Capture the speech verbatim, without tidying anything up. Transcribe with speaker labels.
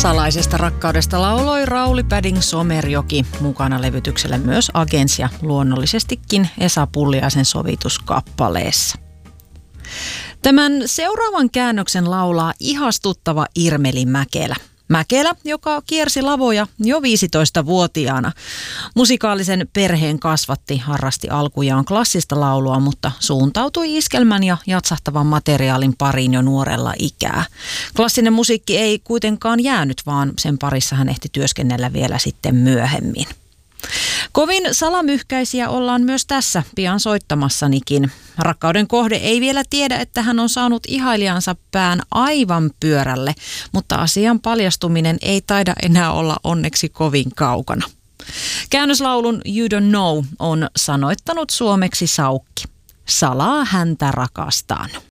Speaker 1: Salaisesta rakkaudesta lauloi Rauli Padding Somerjoki, mukana levytyksellä myös Agents ja luonnollisestikin Esa Pulliaisen sovituskappaleessa. Tämän seuraavan käännöksen laulaa ihastuttava Irmeli Mäkelä. Mäkelä, joka kiersi lavoja jo viisitoistavuotiaana. Musikaalisen perheen kasvatti, harrasti alkujaan klassista laulua, mutta suuntautui iskelmän ja jatsahtavan materiaalin pariin jo nuorella ikää. Klassinen musiikki ei kuitenkaan jäänyt, vaan sen parissa hän ehti työskennellä vielä sitten myöhemmin. Kovin salamyhkäisiä ollaan myös tässä pian soittamassanikin. Rakkauden kohde ei vielä tiedä, että hän on saanut ihailijansa pään aivan pyörälle, mutta asian paljastuminen ei taida enää olla onneksi kovin kaukana. Käännöslaulun You Don't Know on sanoittanut suomeksi Saukki. Salaa häntä rakastaan.